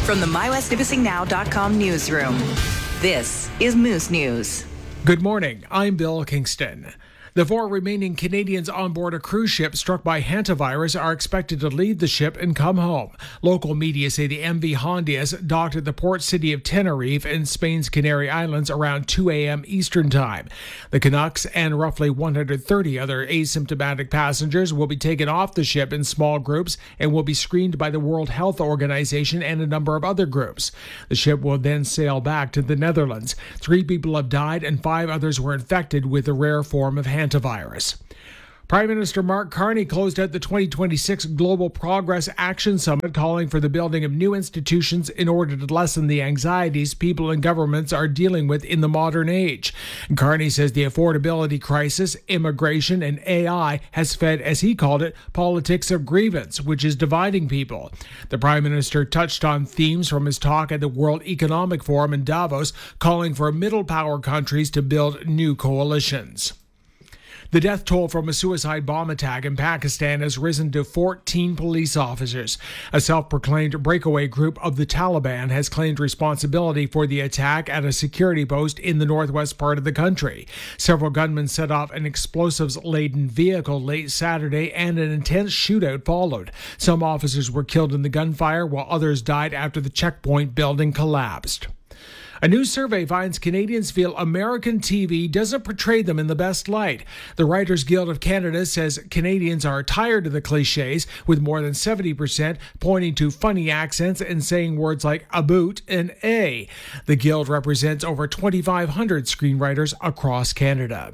From the MyWestNipissingNow.com newsroom, this is Moose News. Good morning. I'm Bill Kingston. The 4 remaining Canadians on board a cruise ship struck by hantavirus are expected to leave the ship and come home. Local media say the MV Hondias docked at the port city of Tenerife in Spain's Canary Islands around 2 a.m. Eastern Time. The Canucks and roughly 130 other asymptomatic passengers will be taken off the ship in small groups and will be screened by the World Health Organization and a number of other groups. The ship will then sail back to the Netherlands. 3 people have died and 5 others were infected with the rare form of hantavirus. Prime Minister Mark Carney closed out the 2026 Global Progress Action Summit, calling for the building of new institutions in order to lessen the anxieties people and governments are dealing with in the modern age. Carney says the affordability crisis, immigration, and AI has fed, as he called it, politics of grievance, which is dividing people. The Prime Minister touched on themes from his talk at the World Economic Forum in Davos, calling for middle power countries to build new coalitions. The death toll from a suicide bomb attack in Pakistan has risen to 14 police officers. A self-proclaimed breakaway group of the Taliban has claimed responsibility for the attack at a security post in the northwest part of the country. Several gunmen set off an explosives-laden vehicle late Saturday, and an intense shootout followed. Some officers were killed in the gunfire, while others died after the checkpoint building collapsed. A new survey finds Canadians feel American TV doesn't portray them in the best light. The Writers Guild of Canada says Canadians are tired of the cliches, with more than 70% pointing to funny accents and saying words like "about" and "a." The Guild represents over 2,500 screenwriters across Canada.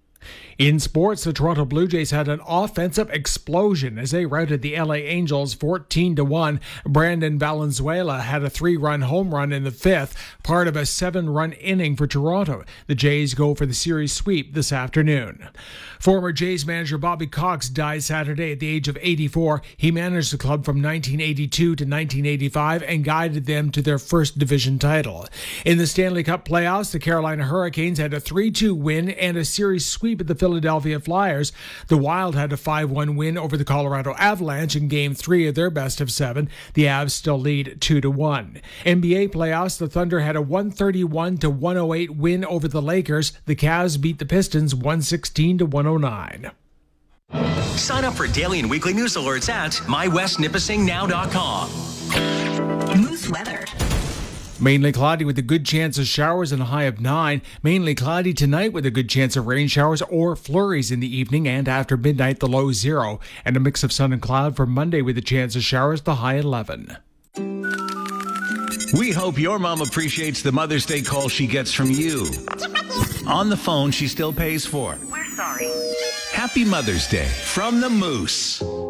In sports, the Toronto Blue Jays had an offensive explosion as they routed the LA Angels 14-1. Brandon Valenzuela had a 3-run home run in the 5th, part of a 7-run inning for Toronto. The Jays go for the series sweep this afternoon. Former Jays manager Bobby Cox died Saturday at the age of 84. He managed the club from 1982 to 1985 and guided them to their first division title. In the Stanley Cup playoffs, the Carolina Hurricanes had a 3-2 win and a series sweep at the Philadelphia Flyers. The Wild had a 5-1 win over the Colorado Avalanche in Game 3 of their best of 7. The Avs still lead 2-1. NBA playoffs, the Thunder had a 131-108 win over the Lakers. The Cavs beat the Pistons 116-109. Sign up for daily and weekly news alerts at MyWestNipissingNow.com. Moose weather. Mainly cloudy with a good chance of showers and a high of 9. Mainly cloudy tonight with a good chance of rain showers or flurries in the evening, and after midnight the low 0. And a mix of sun and cloud for Monday with a chance of showers, the high 11. We hope your mom appreciates the Mother's Day call she gets from you. On the phone she still pays for. We're sorry. Happy Mother's Day from the Moose.